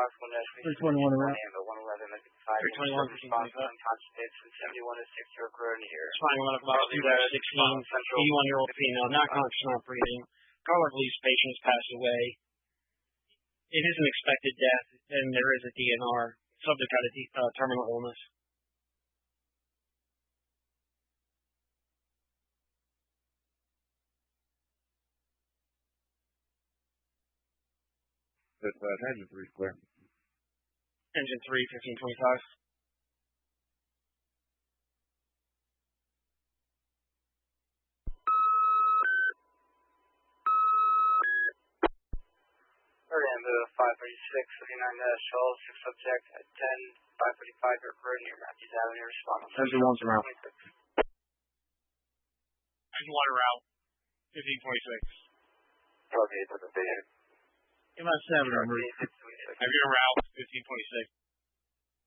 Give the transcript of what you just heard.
321 around. 321, 1525. Unconscious 71 is 6 York Road here. Spinal medical box 16, 81-year-old female, not conscious, not breathing. Caller believes patient has passed away. It is an expected death, and there is a DNR. Subject had a terminal illness. Engine 3 is clear. Engine 3, 1525. Orlando 536, 59 subject at 10, 545 York Road near Matthews Avenue, response. Engine 1's around. Engine 1 around. 1526. Okay, that's a big. About 7 Engine around. 1526.